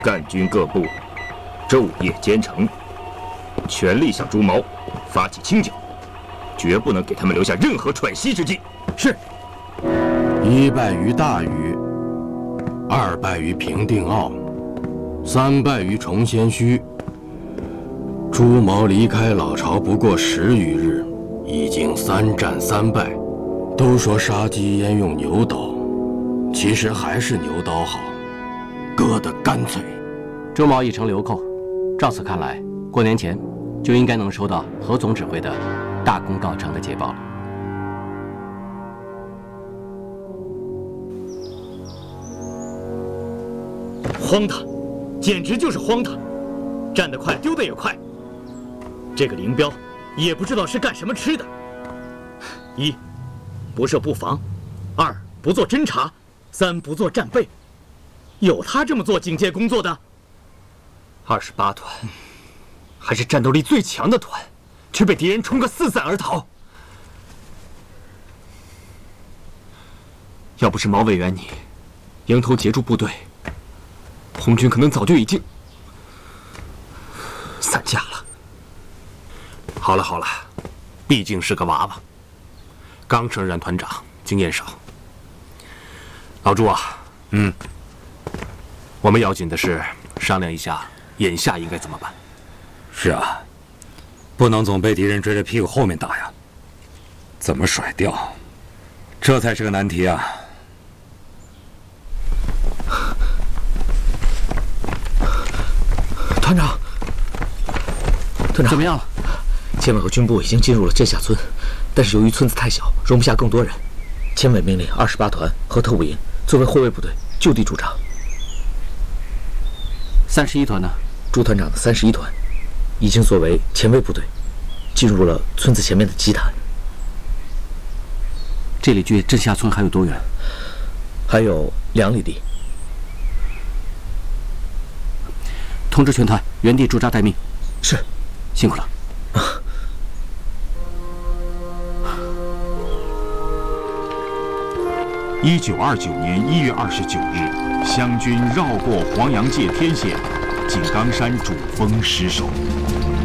赣军各部昼夜兼程，全力向朱毛发起清剿，绝不能给他们留下任何喘息之机。 是。一败于大禹，二败于平定敖，三败于崇仙虚。朱毛离开老巢不过10余日，已经3战3败。都说杀鸡焉用牛刀，其实还是牛刀好，割得干脆。 朱毛已成流寇，照此看来，过年前就应该能收到何总指挥的大功告成的捷报了。 荒唐，简直就是荒唐！站得快，丢得也快。这个林彪也不知道是干什么吃的。一，不设布防；二，不做侦察；三，不做战备。有他这么做警戒工作的？28团，还是战斗力最强的团，却被敌人冲个四散而逃。要不是毛委员你迎头截住部队，红军可能早就已经散架了。 好了好了，毕竟是个娃娃，刚升任团长，经验少。老朱啊，我们要紧的是商量一下，眼下应该怎么办。 是啊，不能总被敌人追着屁股后面打呀，怎么甩掉，这才是个难题啊。 团长， 怎么样了？ 千委和军部已经进入了镇下村，但是由于村子太小，容不下更多人。千委命令28团和特务营作为后卫部队就地驻扎。 31团呢？ 朱团长的31团已经作为前卫部队，进入了村子前面的基坛。 这里距镇下村还有多远？ 还有2里地。 通知全团原地驻扎待命。 是， 辛苦了。 1929年1月29日，湘军绕过黄杨界天险，井冈山主峰失守。